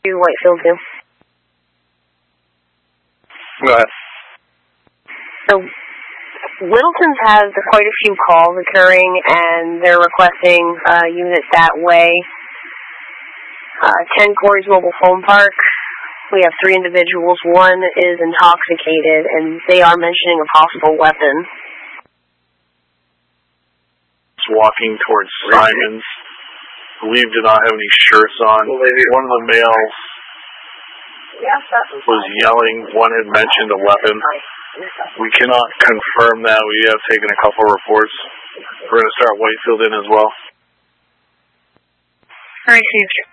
Whitefield 2. Go ahead. So, Littleton's has quite a few calls occurring, and they're requesting units that way. 10 Corey's Mobile Phone Park. We have 3 individuals. One is intoxicated, and they are mentioning a possible weapon. Walking towards Simons. Believe did not have any shirts on. One of the males was yelling. One had mentioned a weapon. We cannot confirm that. We have taken a couple of reports. We're going to start Whitefield in as well. Alright, Chief.